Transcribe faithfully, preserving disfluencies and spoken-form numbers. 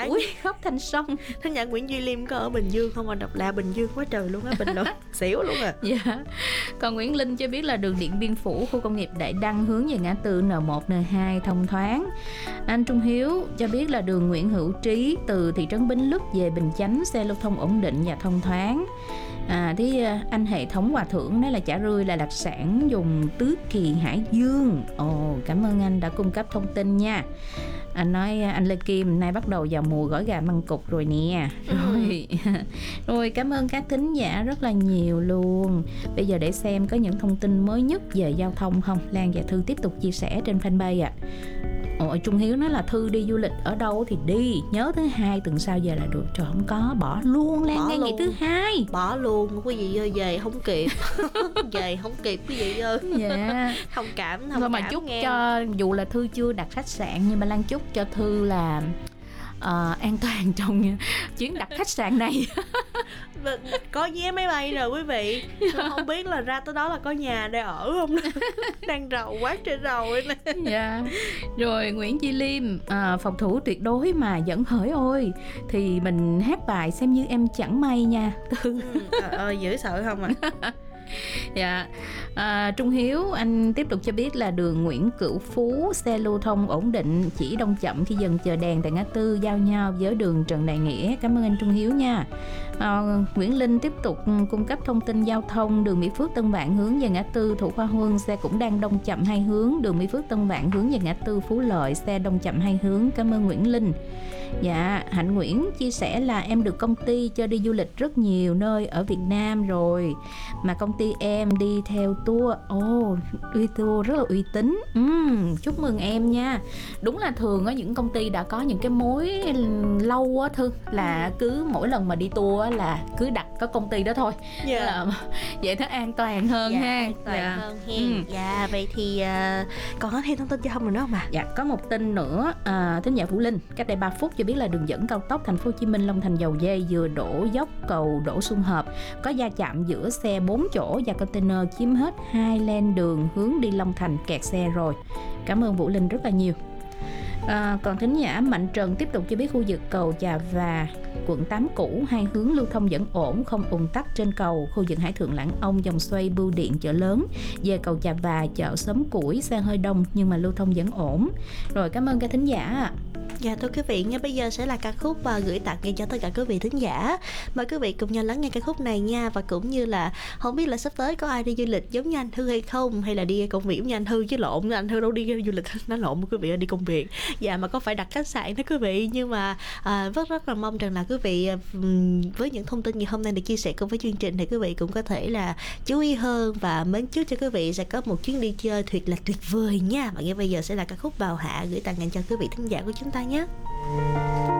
ủi khóc thành sông. Thính giả Nguyễn Duy Liêm có ở Bình Dương không mà đọc là Bình Dương quá trời luôn á, Bình Luận xỉu luôn à. Dạ. Còn Nguyễn Linh cho biết là đường Điện Biên Phủ, khu công nghiệp Đại Đăng hướng về ngã tư N một N hai thông thoáng. Anh Trung Hiếu cho biết là đường Nguyễn Hữu Trí từ thị trấn Bến Lức về Bình Chánh xe lưu thông ổn định và thông thoáng. À, thì anh hệ thống Hòa Thượng nói là chả rươi là đặc sản dùng Tứ Kỳ Hải Dương. Ồ, cảm ơn anh đã cung cấp thông tin nha. Anh nói anh Lê Kim nay bắt đầu vào mùa gỏi gà măng cục rồi nè. Rồi, ừ. Rồi cảm ơn các thính giả rất là nhiều luôn. Bây giờ để xem có những thông tin mới nhất về giao thông không. Lan và Thư tiếp tục chia sẻ trên fanpage ạ. À. Ồ, Trung Hiếu nói là Thư đi du lịch ở đâu thì đi, nhớ thứ hai tuần sau giờ là được. Trời, không có, bỏ luôn Lan, ngay ngày thứ hai bỏ luôn quý vị ơi, về không kịp. Về không kịp quý vị ơi. Dạ. Thông cảm, thông Thôi cảm mà chúc nghe. cho dù là Thư chưa đặt khách sạn nhưng mà Lan chúc cho Thư là uh, an toàn trong chuyến đặt khách sạn này. Có vé máy bay rồi quý vị, không biết là ra tới đó là có nhà để ở không. Đang rầu quá trời rầu nè. Dạ. Rồi Nguyễn Chi Liêm, à, phòng thủ tuyệt đối mà vẫn hỡi ôi, thì mình hát bài xem như em chẳng may nha. Ừ, trời ơi dễ sợ không ạ. À? Dạ. À, Trung Hiếu anh tiếp tục cho biết là đường Nguyễn Cửu Phú xe lưu thông ổn định, chỉ đông chậm khi dừng chờ đèn tại ngã tư giao nhau với đường Trần Đại Nghĩa. Cảm ơn anh Trung Hiếu nha. À, Nguyễn Linh tiếp tục cung cấp thông tin giao thông đường Mỹ Phước Tân Vạn hướng về ngã tư Thủ Khoa Huân xe cũng đang đông chậm hai hướng, đường Mỹ Phước Tân Vạn hướng về ngã tư Phú Lợi xe đông chậm hai hướng. Cảm ơn Nguyễn Linh. Dạ, Hạnh Nguyễn chia sẻ là em được công ty cho đi du lịch rất nhiều nơi ở Việt Nam rồi, mà công ty em đi theo tour, ồ, oh, đi tour rất là uy tín. uhm, Chúc mừng em nha. Đúng là thường ở những công ty đã có những cái mối lâu á Thư, là cứ mỗi lần mà đi tour á là cứ đặt có công ty đó thôi. Yeah. Là, vậy nó an toàn hơn. Dạ, ha. an toàn Dạ. hơn hen. Ừ. Dạ, vậy thì uh, còn có thêm thông tin giao thông rồi nữa không ạ? Dạ, có một tin nữa. À, thính giả Vũ Linh cách đây ba phút cho biết là đường dẫn cao tốc Thành phố Hồ Chí Minh Long Thành Dầu Dây vừa đổ dốc cầu Đỗ Xuân Hợp, có va chạm giữa xe bốn chỗ và container chiếm hết hai lane đường hướng đi Long Thành, kẹt xe rồi. Cảm ơn Vũ Linh rất là nhiều. À, còn thính giả Mạnh Trần tiếp tục cho biết khu vực cầu Chà Và quận tám cũ hai hướng lưu thông vẫn ổn, không ùn tắc trên cầu. Khu vực Hải Thượng Lãng Ông vòng xoay Bưu Điện chợ lớn về cầu Chà Và chợ Xóm Củi xe hơi đông nhưng mà lưu thông vẫn ổn. Rồi, cảm ơn các thính giả. Dạ thưa quý vị, ngay bây giờ sẽ là ca khúc và gửi tặng ngay cho tất cả quý vị thính giả. Mời quý vị cùng nhau lắng nghe ca khúc này nha. Và cũng như là không biết là sắp tới có ai đi du lịch giống như anh Thư hay không, hay là đi công việc giống như anh Thư, chứ lộn, anh Thư đâu đi du lịch, nó lộn quý vị, đi công việc. Dạ, mà có phải đặt khách sạn đó quý vị. Nhưng mà à, rất rất là mong rằng là quý vị với những thông tin như hôm nay được chia sẻ cùng với chương trình thì quý vị cũng có thể là chú ý hơn và mến trước cho quý vị sẽ có một chuyến đi chơi thiệt là tuyệt vời nha. Và ngay bây giờ sẽ là ca khúc Bào Hạ gửi tặng dành cho quý vị thính giả của chúng ta nhé.